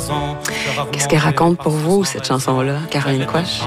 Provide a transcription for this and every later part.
Qu'est-ce qu'elle raconte pour vous, cette chanson-là, Caroline Quach?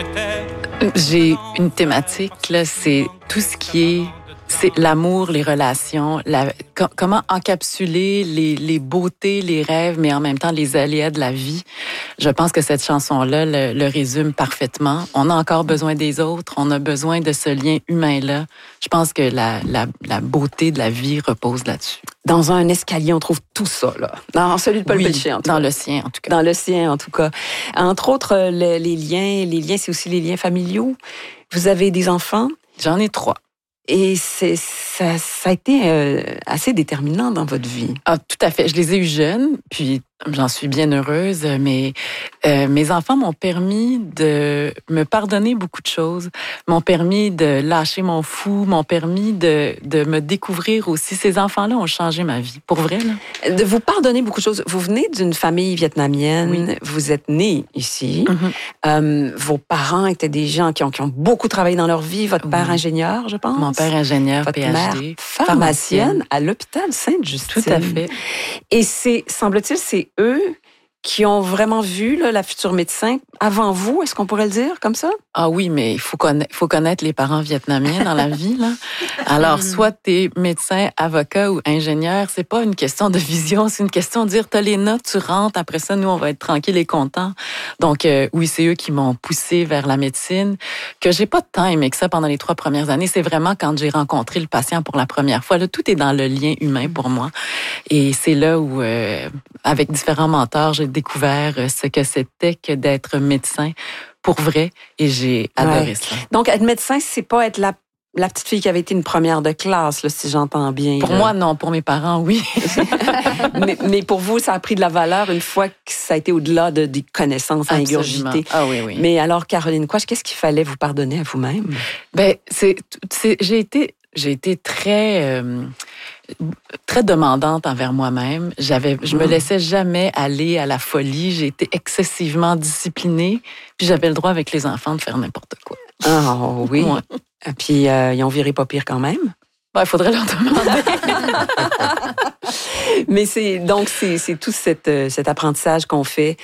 J'ai une thématique, là, c'est tout ce qui est... C'est l'amour, les relations, comment encapsuler les beautés, les rêves, mais en même temps les aléas de la vie. Je pense que cette chanson-là le résume parfaitement. On a encore besoin des autres, on a besoin de ce lien humain-là. Je pense que la beauté de la vie repose là-dessus. Dans un escalier, on trouve tout ça, là. Dans celui de Paul Peltier, en tout cas. Dans le sien, en tout cas. Dans le sien, en tout cas. Entre autres, les liens, c'est aussi les liens familiaux. Vous avez des enfants? J'en ai 3. Et ça a été assez déterminant dans votre vie. Ah, tout à fait. Je les ai eus jeunes, puis j'en suis bien heureuse, mais mes enfants m'ont permis de me pardonner beaucoup de choses, m'ont permis de lâcher mon fou, m'ont permis de me découvrir aussi. Ces enfants-là ont changé ma vie, pour vrai, là. De vous pardonner beaucoup de choses. Vous venez d'une famille vietnamienne, oui. Vous êtes née ici. Mm-hmm. Vos parents étaient des gens qui ont beaucoup travaillé dans leur vie. Votre père ingénieur, je pense. Mon père ingénieur, votre PhD. Mère pharmacienne à l'hôpital Sainte-Justine. Tout à fait. Et semble-t-il, c'est eux qui ont vraiment vu là, la future médecin avant vous, est-ce qu'on pourrait le dire comme ça? Ah oui, mais il faut connaître les parents vietnamiens dans la vie, là. Alors, soit t'es médecin, avocat ou ingénieur, c'est pas une question de vision, c'est une question de dire, t'as les notes, tu rentres, après ça, nous, on va être tranquille et contents. Donc, oui, c'est eux qui m'ont poussé vers la médecine, que j'ai pas tant aimé que ça pendant les 3 premières années. C'est vraiment quand j'ai rencontré le patient pour la première fois. Là, tout est dans le lien humain pour moi. Et c'est là où, avec différents mentors, j'ai découvert ce que c'était que d'être médecin pour vrai, et j'ai adoré ça. Donc, être médecin, c'est pas être la petite fille qui avait été une première de classe, là, si j'entends bien. Pour moi, non. Pour mes parents, oui. mais pour vous, ça a pris de la valeur une fois que ça a été au-delà des connaissances à ingurgiter. Ah oui, oui. Mais alors, Caroline Quach, qu'est-ce qu'il fallait vous pardonner à vous-même? Ben, j'ai été très très demandante envers moi-même. Je me laissais jamais aller à la folie. J'ai été excessivement disciplinée. Puis j'avais le droit avec les enfants de faire n'importe quoi. Ah oui. Ouais. Puis ils ont viré pas pire quand même. Il faudrait leur demander. Mais c'est tout cet apprentissage qu'on fait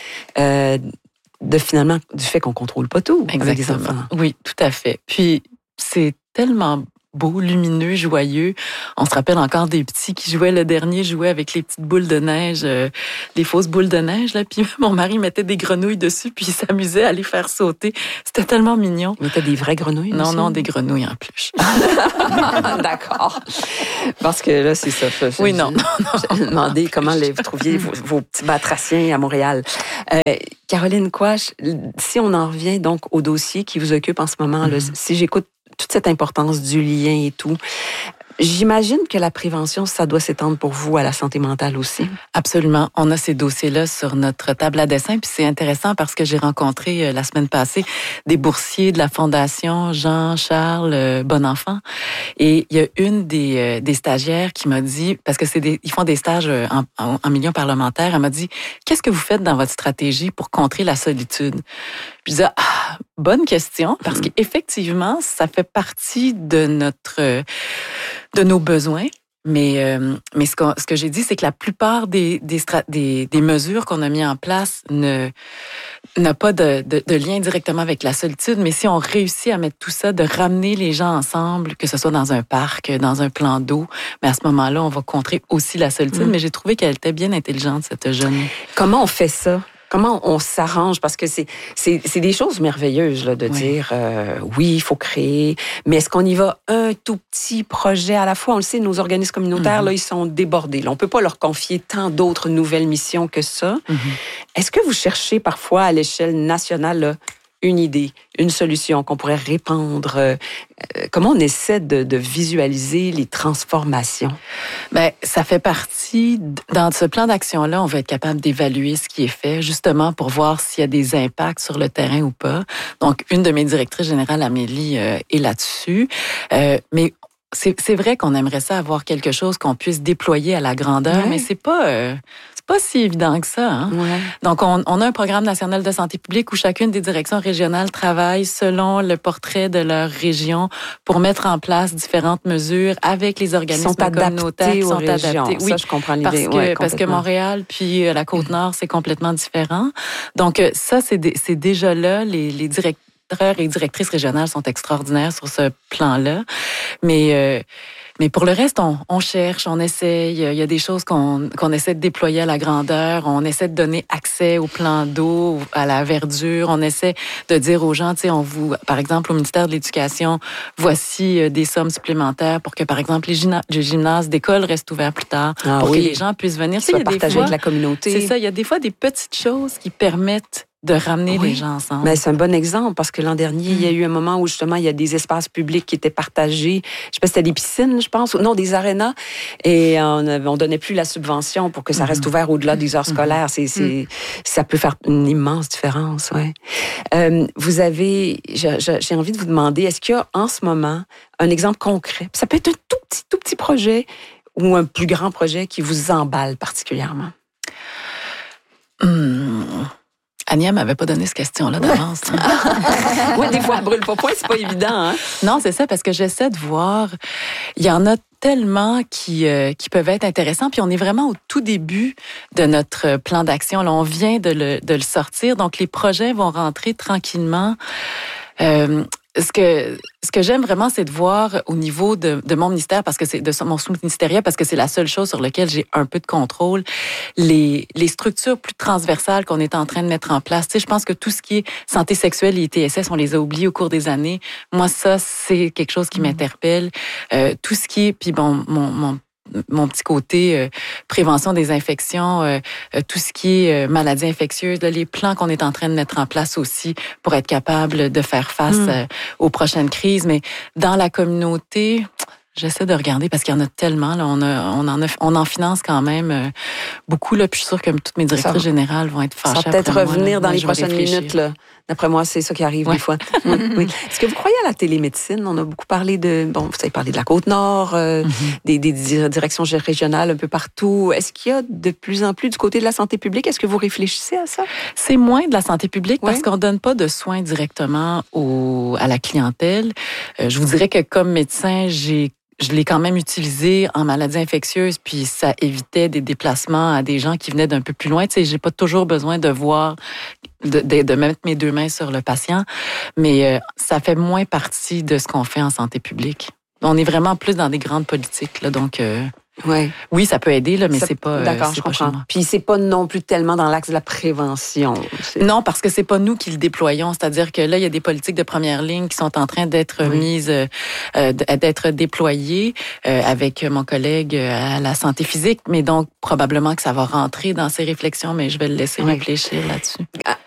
finalement du fait qu'on contrôle pas tout. Exactement. Avec les enfants. Oui, tout à fait. Puis c'est tellement beau, lumineux, joyeux. On se rappelle encore des petits qui jouaient, le dernier jouait avec les petites boules de neige, les fausses boules de neige, là. Puis mon mari mettait des grenouilles dessus, puis il s'amusait à les faire sauter. C'était tellement mignon. Il mettait des vraies grenouilles? Non, des grenouilles en peluche. D'accord. Parce que là, c'est ça. Oui, non. J'ai demandé comment vous trouviez vos petits batraciens à Montréal. Caroline Quach, si on en revient donc au dossier qui vous occupe en ce moment, là, si j'écoute toute cette importance du lien et tout. J'imagine que la prévention, ça doit s'étendre pour vous à la santé mentale aussi. Absolument. On a ces dossiers-là sur notre table à dessin. Puis c'est intéressant parce que j'ai rencontré la semaine passée des boursiers de la Fondation Jean-Charles Bonenfant. Et il y a une des stagiaires qui m'a dit, parce que ils font des stages en milieu parlementaire, elle m'a dit, qu'est-ce que vous faites dans votre stratégie pour contrer la solitude? Puis je disais, bonne question, parce qu'effectivement, ça fait partie de nos besoins. Mais ce que j'ai dit, c'est que la plupart des mesures qu'on a mis en place n'a pas de lien directement avec la solitude. Mais si on réussit à mettre tout ça, de ramener les gens ensemble, que ce soit dans un parc, dans un plan d'eau, mais à ce moment-là, on va contrer aussi la solitude. Mais j'ai trouvé qu'elle était bien intelligente, cette jeune. Comment on fait ça? Comment on s'arrange? Parce que c'est des choses merveilleuses là, de dire oui, il faut créer, mais est-ce qu'on y va un tout petit projet à la fois? On le sait, nos organismes communautaires, là, ils sont débordés. Là, on ne peut pas leur confier tant d'autres nouvelles missions que ça. Est-ce que vous cherchez parfois à l'échelle nationale là, une idée, une solution qu'on pourrait répandre? Comment on essaie de visualiser les transformations? Bien, ça fait partie, dans ce plan d'action-là, on va être capable d'évaluer ce qui est fait, justement pour voir s'il y a des impacts sur le terrain ou pas. Donc, une de mes directrices générales, Amélie, est là-dessus. Mais c'est vrai qu'on aimerait ça avoir quelque chose qu'on puisse déployer à la grandeur, mais c'est pas si évident que ça. Hein? Ouais. Donc, on a un programme national de santé publique où chacune des directions régionales travaille selon le portrait de leur région pour mettre en place différentes mesures avec les organismes communautaires qui sont adaptés. Oui, ça, je comprends l'idée. Parce que Montréal puis la Côte-Nord, c'est complètement différent. Donc, ça, c'est déjà là. Les directeurs et directrices régionales sont extraordinaires sur ce plan-là. Mais pour le reste, on cherche, on essaye. Il y a des choses qu'on essaie de déployer à la grandeur. On essaie de donner accès au plan d'eau, à la verdure. On essaie de dire aux gens, tu sais, par exemple, au ministère de l'Éducation, voici des sommes supplémentaires pour que, par exemple, les gymnases d'école restent ouverts plus tard, pour que les gens puissent venir. Qu'ils soient partagés avec la communauté. C'est ça. Il y a des fois des petites choses qui permettent de ramener les gens ensemble. Mais c'est un bon exemple parce que l'an dernier, il y a eu un moment où justement, il y a des espaces publics qui étaient partagés. Je sais pas si c'était des piscines, je pense, ou non, des arénas. Et on donnait plus la subvention pour que ça reste ouvert au-delà des heures scolaires. Ça peut faire une immense différence, ouais. J'ai envie de vous demander, est-ce qu'il y a en ce moment un exemple concret? Ça peut être un tout petit projet ou un plus grand projet qui vous emballe particulièrement? Ania m'avait pas donné cette question-là d'avance. Hein? Oui, des fois, elle brûle pas point, c'est pas évident. Hein? Non, c'est ça, parce que j'essaie de voir. Il y en a tellement qui peuvent être intéressants. Puis on est vraiment au tout début de notre plan d'action. Là, on vient de le sortir. Donc, les projets vont rentrer tranquillement. Ce que j'aime vraiment, c'est de voir au niveau de mon ministère, parce que c'est de mon sous-ministériel, parce que c'est la seule chose sur laquelle j'ai un peu de contrôle, les structures plus transversales qu'on est en train de mettre en place. Tu sais, je pense que tout ce qui est santé sexuelle et TSS, on les a oubliés au cours des années. Moi, ça, c'est quelque chose qui m'interpelle. Tout ce qui est, puis bon, mon petit côté prévention des infections, tout ce qui est maladies infectieuses, là, les plans qu'on est en train de mettre en place aussi pour être capable de faire face aux prochaines crises. Mais dans la communauté, j'essaie de regarder parce qu'il y en a tellement. Là, on en finance quand même beaucoup. Là, puis je suis sûre que toutes mes directrices générales vont être fâchées. Ça va peut-être revenir dans les prochaines minutes. Là. D'après moi, c'est ça qui arrive des fois. Oui. Est-ce que vous croyez à la télémédecine? On a beaucoup parlé vous avez parlé de la Côte-Nord, des directions régionales un peu partout. Est-ce qu'il y a de plus en plus du côté de la santé publique? Est-ce que vous réfléchissez à ça? C'est moins de la santé publique parce qu'on donne pas de soins directement à la clientèle. Je vous dirais que comme médecin, je l'ai quand même utilisé en maladies infectieuses, puis ça évitait des déplacements à des gens qui venaient d'un peu plus loin. Tu sais, j'ai pas toujours besoin de voir, de mettre mes deux mains sur le patient, mais ça fait moins partie de ce qu'on fait en santé publique. On est vraiment plus dans des grandes politiques, là, donc... Oui, ça peut aider, là, mais c'est pas. D'accord, je comprends. Puis c'est pas non plus tellement dans l'axe de la prévention. Non, parce que c'est pas nous qui le déployons. C'est-à-dire que là, il y a des politiques de première ligne qui sont en train d'être mises, d'être déployées avec mon collègue à la santé physique. Mais donc probablement que ça va rentrer dans ces réflexions, mais je vais le laisser réfléchir là-dessus.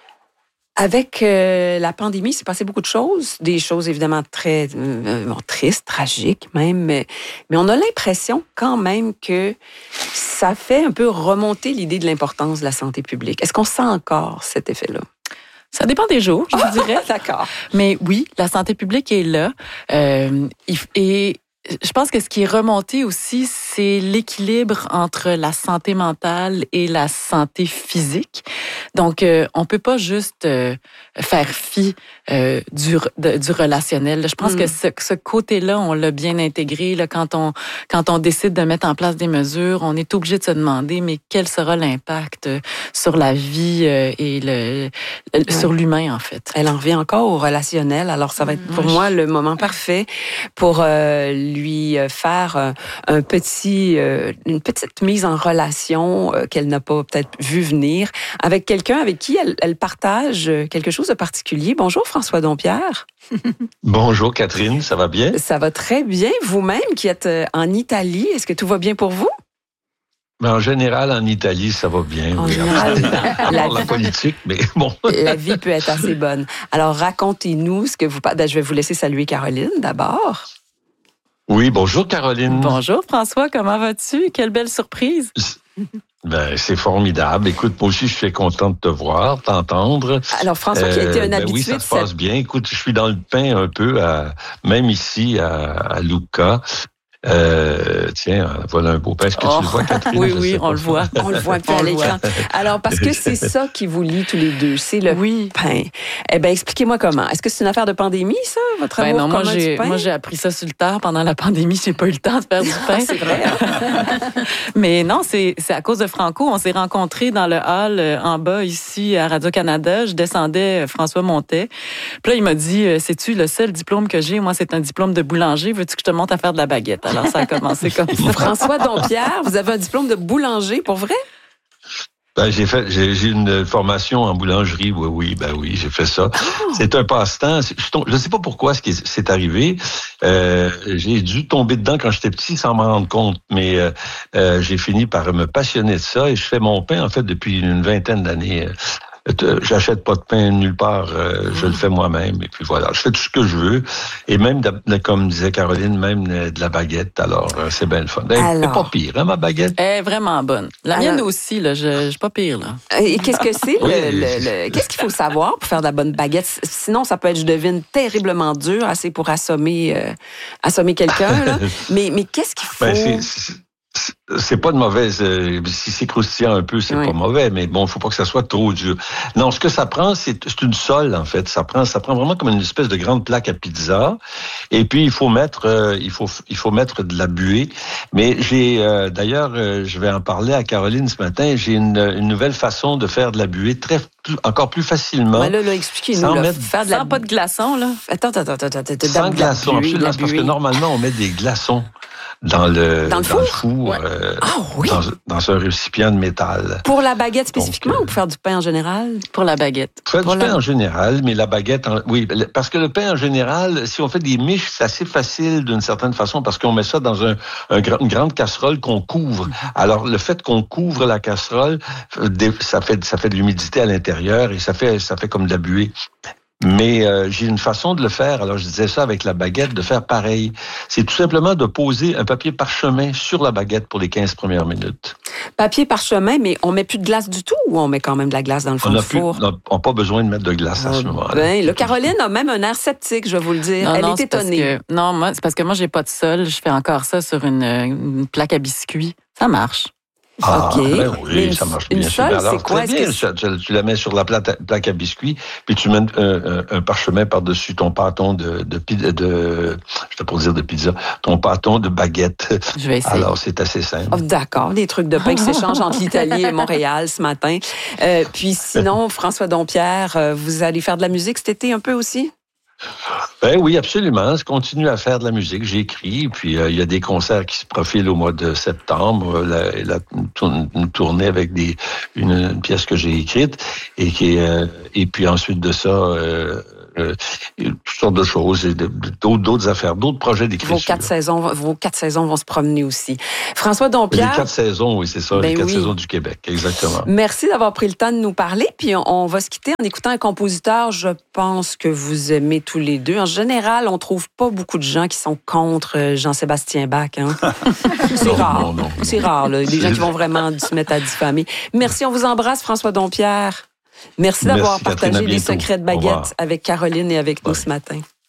Avec la pandémie, il s'est passé beaucoup de choses, des choses évidemment très tristes, tragiques même, mais on a l'impression quand même que ça fait un peu remonter l'idée de l'importance de la santé publique. Est-ce qu'on sent encore cet effet-là? Ça dépend des jours, je vous dirais. D'accord. Mais oui, la santé publique est là. Et je pense que ce qui est remonté aussi, c'est l'équilibre entre la santé mentale et la santé physique. Donc, on peut pas juste faire fi du relationnel. Je pense que ce côté-là, on l'a bien intégré. Là, quand on décide de mettre en place des mesures, on est obligé de se demander, mais quel sera l'impact sur la vie et sur l'humain, en fait. Elle en revient encore au relationnel. Alors, ça va être pour moi le moment parfait pour lui faire une petite mise en relation qu'elle n'a pas peut-être vu venir avec quelqu'un avec qui elle partage quelque chose de particulier. Bonjour François Dompierre. Bonjour Catherine, ça va bien? Ça va très bien. Vous-même qui êtes en Italie, est-ce que tout va bien pour vous? En général, en Italie, ça va bien. En général, la politique, mais bon. La vie peut être assez bonne. Alors, racontez-nous ce que vous... Je vais vous laisser saluer Caroline d'abord. Oui, bonjour Caroline. Bonjour François, comment vas-tu? Quelle belle surprise. Ben, c'est formidable. Écoute, moi aussi, je suis content de te voir, t'entendre. Alors, François, qui a été un habitué oui, ça se passe bien. Écoute, je suis dans le pain un peu, même ici, à Lucca. Tiens, voilà un beau pain. Est-ce que tu le vois, Catherine? Oui, on le voit. On le voit un peu à l'écran. Alors, parce que c'est ça qui vous lie tous les deux, c'est le pain. Eh bien, expliquez-moi comment. Est-ce que c'est une affaire de pandémie, ça, votre amour non, commun du pain? Moi, j'ai appris ça sur le tard. Pendant la pandémie, j'ai pas eu le temps de faire du pain. C'est vrai. Mais non, c'est à cause de Franco. On s'est rencontrés dans le hall en bas, ici, à Radio-Canada. Je descendais, François montait. Puis là, il m'a dit, sais-tu, le seul diplôme que j'ai, moi, c'est un diplôme de boulanger. Veux-tu que je te monte à faire de la baguette? Alors, ça a commencé comme ça. François Dompierre, vous avez un diplôme de boulanger, pour vrai? Ben, j'ai une formation en boulangerie, oui, j'ai fait ça. Oh. C'est un passe-temps. Je ne sais pas pourquoi c'est arrivé. J'ai dû tomber dedans quand j'étais petit sans m'en rendre compte, mais j'ai fini par me passionner de ça et je fais mon pain, en fait, depuis une vingtaine d'années. J'achète pas de pain nulle part, je le fais moi-même et puis voilà, je fais tout ce que je veux et même comme disait Caroline, même de la baguette, alors c'est bien le fun. Elle est pas pire, hein, ma baguette? Elle est vraiment bonne. La mienne aussi, là, je suis pas pire, là. Et qu'est-ce que c'est qu'est-ce qu'il faut savoir pour faire de la bonne baguette? Sinon, ça peut être, je devine, terriblement dur, assez pour assommer quelqu'un, là. Mais qu'est-ce qu'il faut? C'est pas de mauvaise. Si c'est croustillant un peu, c'est pas mauvais, mais bon, faut pas que ça soit trop dur. Non, ce que ça prend, c'est une sole en fait. Ça prend vraiment comme une espèce de grande plaque à pizza. Et puis il faut mettre de la buée. Mais j'ai d'ailleurs, je vais en parler à Caroline ce matin. J'ai une nouvelle façon de faire de la buée encore plus facilement. Là, expliquez-nous. Faire sans pas de glaçons, là. Attends. Sans glaçons, absolument. Parce que normalement, on met des glaçons dans le four, dans un récipient de métal. Pour la baguette spécifiquement ou pour faire du pain en général? Pour la baguette. Faire du pain en général, mais la baguette, oui, parce que le pain en général, si on fait des miches, c'est assez facile d'une certaine façon parce qu'on met ça dans une grande casserole qu'on couvre. Alors, le fait qu'on couvre la casserole, ça fait de l'humidité à l'intérieur et ça fait comme de la buée. Mais j'ai une façon de le faire. Alors, je disais ça avec la baguette, de faire pareil. C'est tout simplement de poser un papier parchemin sur la baguette pour les 15 premières minutes. Papier parchemin, mais on met plus de glace du tout ou on met quand même de la glace dans le fond du four? On n'a pas besoin de mettre de glace à ce moment-là. Ben, Caroline a même un air sceptique, je vais vous le dire. Elle est étonnée. C'est parce que moi, j'ai pas de sol. Je fais encore ça sur une plaque à biscuits. Ça marche. Ah, OK. Ben oui, ça marche bien sûr. Alors, c'est quoi? Très bien, tu la mets sur la plaque à biscuits, puis tu mets un parchemin par-dessus ton pâton de pizza, ton pâton de baguette. Je vais essayer. Alors, c'est assez simple. Oh, d'accord, des trucs de pain qui s'échangent entre l'Italie et Montréal ce matin. Puis sinon, François Dompierre, vous allez faire de la musique cet été un peu aussi? Ben oui, absolument. Je continue à faire de la musique. J'écris, puis il y a des concerts qui se profilent au mois de septembre. Une tournée avec une pièce que j'ai écrite et puis ensuite de ça, toutes sortes de choses, et d'autres affaires, d'autres projets d'écriture. Vos 4 saisons vont se promener aussi. François Dompierre. Les 4 saisons, oui, c'est ça, les 4 saisons du Québec, exactement. Merci d'avoir pris le temps de nous parler, puis on va se quitter en écoutant un compositeur, je pense que vous aimez tous les deux. En général, on trouve pas beaucoup de gens qui sont contre Jean-Sébastien Bach. Hein? C'est rare. Non. C'est rare, là, des gens qui vont vraiment se mettre à diffamer. Merci, on vous embrasse, François Dompierre. Merci d'avoir partagé les secrets de baguette avec Caroline et avec nous ce matin.